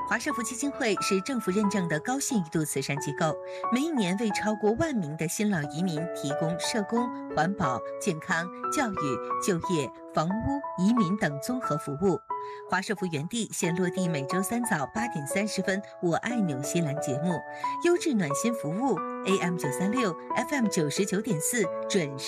华社福基金会是政府认证的高信誉度慈善机构，每一年为超过1万名的新老移民提供社工、环保、健康、教育、就业、房屋、移民等综合服务。华社福原地现落地每周3早8点30分，我爱纽西兰节目，优质暖心服务 ，AM936，FM99.4，准时。